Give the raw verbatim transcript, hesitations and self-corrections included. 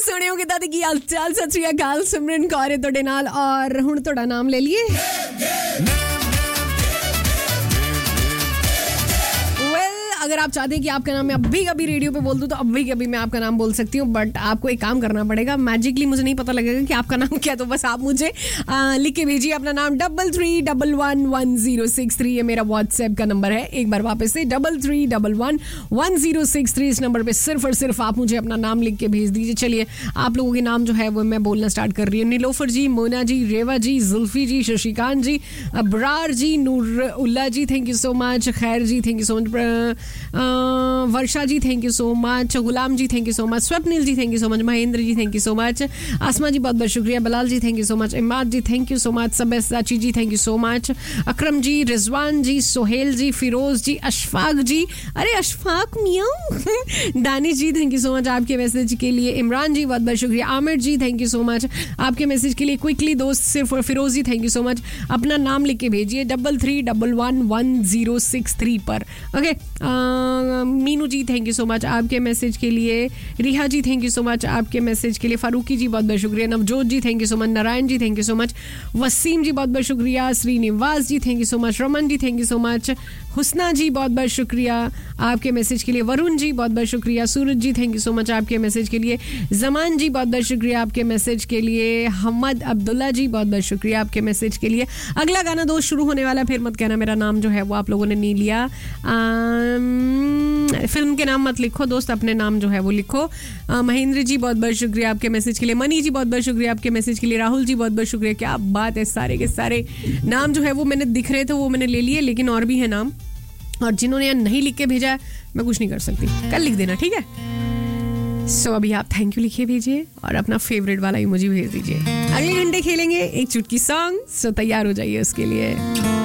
सुनियो किदा दी की हाल चाल सत श्री अकाल सिमरन कौर है तोड़े नाल और हुण तोड़ा नाम ले लिए अगर आप चाहते हैं कि आपका नाम मैं अभी कभी रेडियो पे बोल दूं तो अभी कभी मैं आपका नाम बोल सकती हूँ बट आपको एक काम करना पड़ेगा मैजिकली मुझे नहीं पता लगेगा कि आपका नाम क्या तो बस आप मुझे आ, लिख के भेजिए अपना नाम double three double one one zero six three ये मेरा व्हाट्सएप का नंबर है एक बार वापस से double three double one one zero six three इस नंबर पे सिर्फ और सिर्फ आप मुझे अपना नाम लिख के भेज दीजिए। चलिए आप लोगों के नाम जो है वो मैं बोलना स्टार्ट कर रही हूँ। नीलोफर जी, मोना जी, रेवा जी, जुल्फी जी, शशिकांत जी, अबरार जी, नूर उल्ला जी थैंक यू सो मच, खैर जी thank you so much, Varsha ji thank you so much, Ghulam ji thank you so much, Swapnil ji thank you so much, Mahendra ji thank you so much, आसमा जी बहुत बहुत शुक्रिया, बलाल जी thank you so much, Imad ji thank you so much, सबेसाची ji thank you so much, अकरम जी, रिजवान जी, सोहेल जी, फिरोज जी, अशफाक जी, अरे अशफाक मियां दानिश जी thank you so much आपके message के लिए, इमरान जी बहुत बहुत शुक्रिया, आमिर जी थैंक यू सो मच आपके मैसेज के लिए, क्विकली दोस्त सिर्फ फिरोज जी थैंक यू सो मच, अपना नाम लिख के भेजिए double three double one one zero six three पर। Okay Meenu ji thank you so much आपके मैसेज के लिए, रिहा जी थैंक यू सो मच आपके मैसेज के लिए, फारूकी जी बहुत बहुत शुक्रिया, नवजोत जी thank you so much, Narayan ji thank you so much, Wasim जी बहुत बहुत शुक्रिया, श्रीनिवास जी thank you so much, Raman ji thank you so much, हुस्ना जी बहुत बहुत शुक्रिया आपके मैसेज के लिए, वरुण जी बहुत बहुत शुक्रिया, सूरज जी थैंक यू सो मच आपके मैसेज के लिए, जमान जी बहुत बहुत शुक्रिया आपके मैसेज के लिए, हमद अब्दुल्ला जी बहुत बहुत शुक्रिया आपके मैसेज के लिए। अगला गाना दोस्त शुरू होने वाला, फिर मत कहना मेरा नाम जो है वो आप लोगों ने नहीं लिया। फिल्म के नाम मत लिखो दोस्त, अपने नाम जो है वो लिखो। महेंद्र जी बहुत बहुत शुक्रिया आपके मैसेज के लिए, मनी जी बहुत बहुत शुक्रिया आपके मैसेज के लिए, राहुल जी बहुत बहुत शुक्रिया। क्या बात है, सारे के सारे नाम जो है वो मैंने दिख रहे थे वो मैंने ले लिए, लेकिन और भी है नाम, और जिन्होंने यहाँ नहीं लिख के भेजा है मैं कुछ नहीं कर सकती, कल लिख देना ठीक है। सो so, अभी आप थैंक यू लिखिए भेजिए और अपना फेवरेट वाला इमोजी भेज दीजिए। अगले घंटे खेलेंगे एक चुटकी सॉन्ग, सो तैयार हो जाइए उसके लिए।